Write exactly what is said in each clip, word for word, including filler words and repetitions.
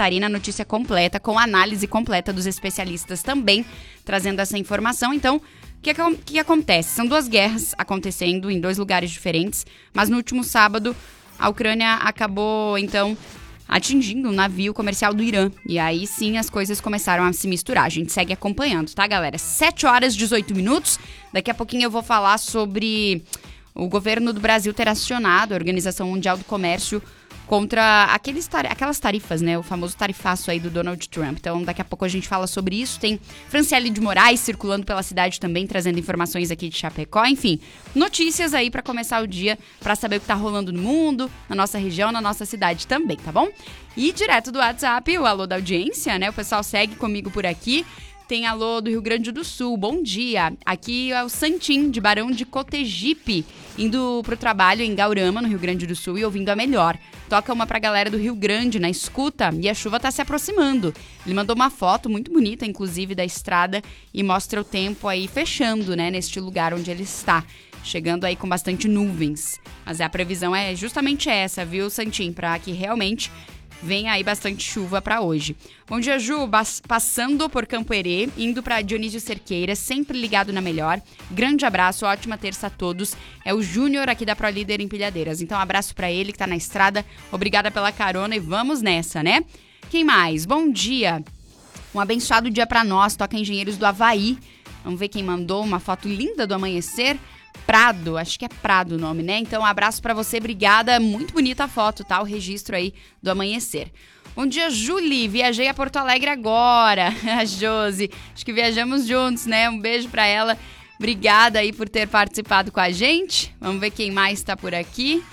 Catarina, notícia completa, com análise completa dos especialistas também, trazendo essa informação. Então, o que, que acontece? São duas guerras acontecendo em dois lugares diferentes, mas no último sábado, a Ucrânia acabou, então, atingindo um navio comercial do Irã. E aí sim as coisas começaram a se misturar. A gente segue acompanhando, tá, galera? sete horas e dezoito minutos. Daqui a pouquinho eu vou falar sobre o governo do Brasil ter acionado a Organização Mundial do Comércio contra aqueles tar- aquelas tarifas, né? O famoso tarifaço aí do Donald Trump. Então, daqui a pouco a gente fala sobre isso. Tem Franciele de Moraes circulando pela cidade também, trazendo informações aqui de Chapecó. Enfim, notícias aí para começar o dia, para saber o que tá rolando no mundo, na nossa região, na nossa cidade também, tá bom? E direto do WhatsApp, o alô da audiência, né? O pessoal segue comigo por aqui. Tem alô do Rio Grande do Sul, bom dia. Aqui é o Santim, de Barão de Cotegipe, indo pro trabalho em Gaurama, no Rio Grande do Sul, e ouvindo a melhor. Toca uma pra galera do Rio Grande, na escuta, e a chuva tá se aproximando. Ele mandou uma foto muito bonita, inclusive, da estrada, e mostra o tempo aí fechando, né, neste lugar onde ele está. Chegando aí com bastante nuvens. Mas a previsão é justamente essa, viu, Santim? Pra que realmente vem aí bastante chuva para hoje. Bom dia, Ju. Bas- passando por Campo Herê, indo para Dionísio Cerqueira, sempre ligado na melhor. Grande abraço, ótima terça a todos. É o Júnior aqui da ProLíder Empilhadeiras. Então, abraço para ele que tá na estrada. Obrigada pela carona e vamos nessa, né? Quem mais? Bom dia. Um abençoado dia para nós. Toca Engenheiros do Havaí. Vamos ver quem mandou uma foto linda do amanhecer. Prado, acho que é Prado o nome, né? Então, um abraço pra você, obrigada. Muito bonita a foto, tá? O registro aí do amanhecer. Bom dia, Julie. Viajei a Porto Alegre agora. A Josi. Acho que viajamos juntos, né? Um beijo pra ela. Obrigada aí por ter participado com a gente. Vamos ver quem mais tá por aqui.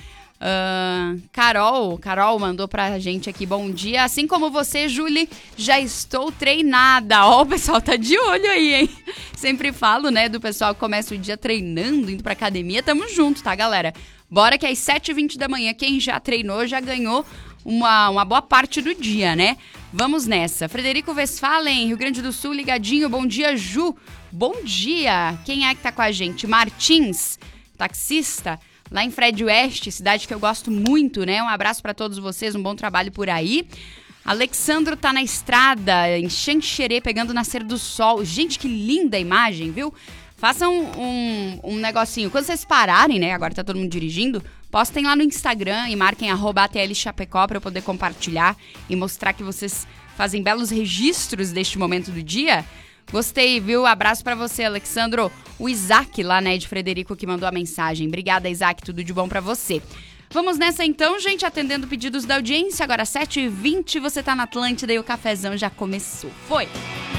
Uh, Carol, Carol mandou pra gente aqui, bom dia. Assim como você, Julie, já estou treinada. Ó, o pessoal tá de olho aí, hein? Sempre falo, né, do pessoal que começa o dia treinando, indo pra academia. Tamo junto, tá, galera? Bora que às sete e vinte da manhã, quem já treinou já ganhou uma, uma boa parte do dia, né? Vamos nessa. Frederico Westphalen, Rio Grande do Sul, ligadinho. Bom dia, Ju. Bom dia. Quem é que tá com a gente? Martins, taxista, lá em Fred West, cidade que eu gosto muito, né? Um abraço pra todos vocês, um bom trabalho por aí. Alexandro tá na estrada, em Xanxerê, pegando o nascer do sol. Gente, que linda a imagem, viu? Façam um, um negocinho. Quando vocês pararem, né? Agora tá todo mundo dirigindo. Postem lá no Instagram e marquem arroba A T L Chapecó pra eu poder compartilhar e mostrar que vocês fazem belos registros deste momento do dia. Gostei, viu? Abraço pra você, Alexandro. O Isaac lá, né, de Frederico, que mandou a mensagem. Obrigada, Isaac. Tudo de bom pra você. Vamos nessa então, gente, atendendo pedidos da audiência. Agora sete e vinte, você tá na Atlântida e o cafezão já começou. Foi!